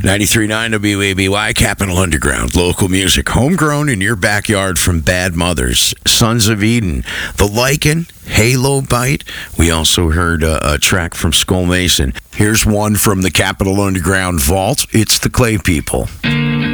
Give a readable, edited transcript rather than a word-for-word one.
93.9 WABY, Capital Underground, local music, homegrown in your backyard from Bad Mothers, Sons of Eden, The Lichen, Halo Bite. We also heard a track from Skull Mason. Here's one from the Capital Underground Vault. It's the Clay People.